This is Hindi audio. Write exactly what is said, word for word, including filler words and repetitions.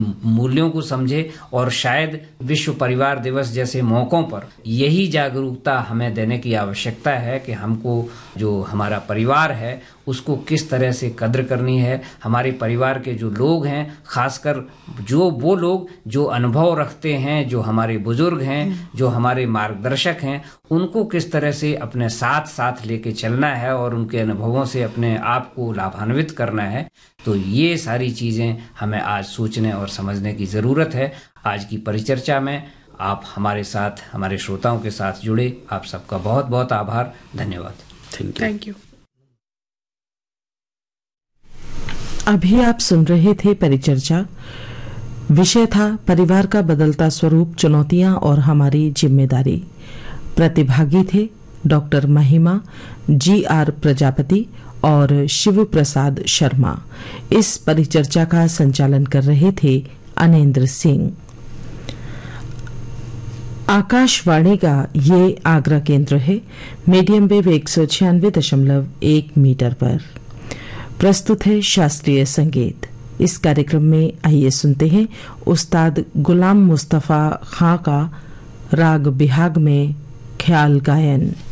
मूल्यों को समझे और शायद विश्व परिवार दिवस जैसे मौकों पर यही जागरूकता हमें देने की आवश्यकता है कि हमको जो हमारा परिवार है उसको किस तरह से कद्र करनी है। हमारे परिवार के जो लोग हैं, खासकर जो वो लोग जो अनुभव रखते हैं, जो हमारे बुजुर्ग हैं, जो हमारे मार्गदर्शक हैं, उनको किस तरह से अपने साथ साथ लेके चलना है और उनके अनुभवों से अपने आप को लाभान्वित करना है। तो ये सारी चीज़ें हमें आज सोचने और समझने की ज़रूरत है। आज की परिचर्चा में आप हमारे साथ, हमारे श्रोताओं के साथ जुड़े, आप सबका बहुत बहुत आभार, धन्यवाद। Thank you thank you. अभी आप सुन रहे थे परिचर्चा। विषय था परिवार का बदलता स्वरूप, चुनौतियां और हमारी जिम्मेदारी। प्रतिभागी थे डॉक्टर महिमा, जी आर प्रजापति और शिव प्रसाद शर्मा। इस परिचर्चा का संचालन कर रहे थे अनेंद्र सिंह। आकाशवाणी का ये आगरा केंद्र है। मीडियम वेव एक सौ छियानवे दशमलव एक मीटर पर प्रस्तुत है शास्त्रीय संगीत। इस कार्यक्रम में आइए सुनते हैं उस्ताद गुलाम मुस्तफा खां का राग बिहाग में ख्याल गायन।